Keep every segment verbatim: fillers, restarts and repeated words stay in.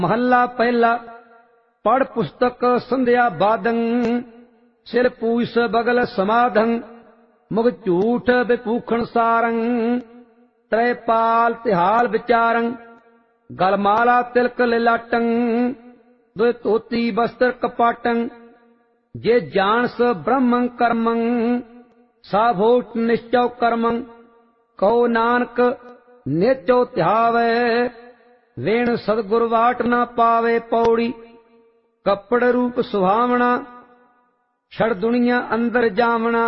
महला पहला। पढ़ पुस्तक संध्या बादं, सिर पूस बगल समाधं, मुग झूठ विपूखण सारं, त्रैपाल तिहाल विचारं, गलमाला तिलक लिलाटं, दुय धोती वस्त्र कपाटं, जे जानस ब्रह्मं कर्मं, साभोट निश्चव कर्मं, कहो नानक नेचो ध्यावे, वेण सदगुर वाट न पावे। पौड़ी। कपड़ रूप सुहावना, छड़ दुनिया अंदर जावना,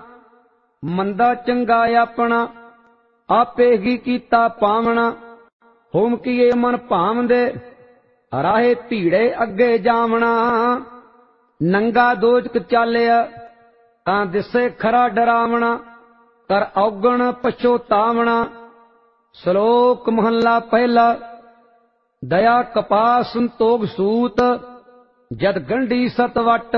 मंदा चंगा अपना, आपे ही कीता पावना। होम किए मन भावंदे, राहे भीड़े अगे जावना, नंगा दोजक चालिया, तां दिसे खरा डरावना, कर औगण पछोतावना। श्लोक महला पहला। दया कपास संतोग सूत, जद गंढी सतवट,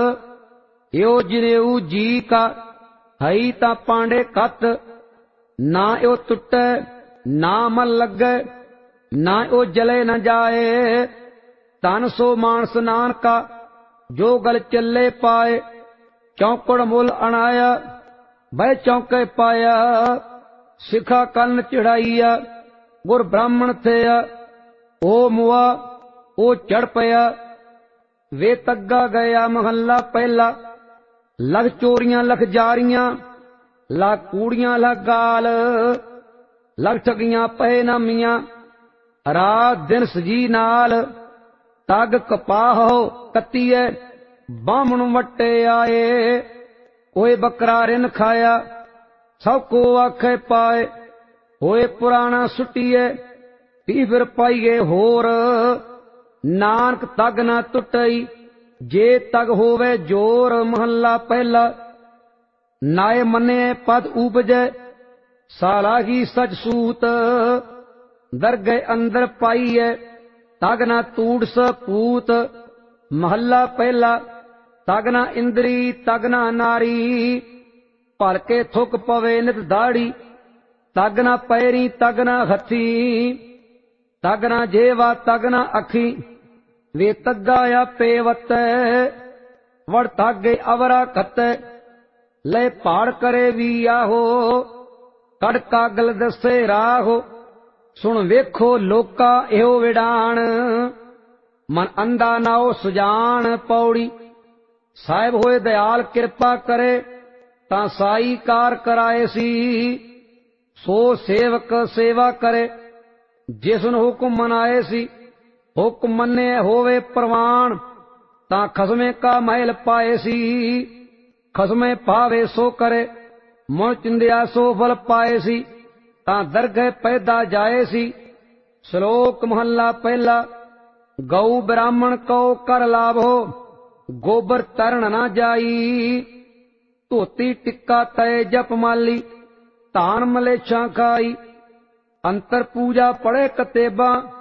यो जिनेऊ जी का, हई ता पांडे कत, ना यो टुटे ना मन लगे, ना यो जले न जाए। तन सो मानस नानका, जो गल चले पाए, चौकड़ मुल अणाया, बह चौके पाया। सिखा कन चढ़ाइया, गुर ब्राह्मण थे, ओ मुआ ओ चढ़ पया। वे तग्गा गया महला पहला। लख चोरियां लख जारियां, लख कूड़ियां लख गाल, लख ठगियां पहे नामियां, रात दिन सजी नाल। तग कपाह कतीए, बामण वट्टे आए, कोई बकरा रिन खाया, सब को आखे पाए। होए पुराना सुटिए, पी फिर पाइए होर, नानक तग न टुटई, जे तग होवे जोर। महला पहला। नाय मने पद उपजै, सालाही सच सूत, दरगे अंदर पाइए, तग न तूड़ सपूत। महला पहला। तग न इंद्री तग न नारी, भर के थुक पवे नित दाड़ी, तग न पैरी तग न हथी, तग न जेवा तग न अखी। वे तग्गा आपे वतै, वड़ तागे अवरा कतै, ले पहाड़ करे भी आहो, कड़ कागल दसे राहो। सुन वेखो लोका एहो विडाण, मन अंधा नाओ सुजान। पौड़ी। साहिब होए दयाल किरपा करे, तां साई कार कराए सी, सो सेवक सेवा करे, जिसन हुक्म मनाए सी। हुक्म मन्ने होवे प्रवाण, तां खसमे का महल पाए सी। खसमे पावे सो करे, मुण चिंदिया सो फल पाए सी, तां दरगह पैदा जाए सी। श्लोक महला पहला। गौ ब्राह्मण को कर लाभो, गोबर तरण न जाई, धोती टिक्का तय जप माली, तान मलेच्छा खाई। अंतर पूजा पड़े कतेबा,